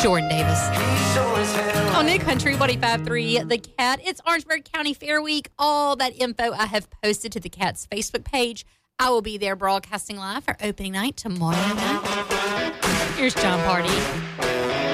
Jordan Davis. On New Country 105.3 The Cat, it's Orangeburg County Fair Week. All that info I have posted to the Cat's Facebook page. I will be there broadcasting live for opening night tomorrow night. Here's John Party.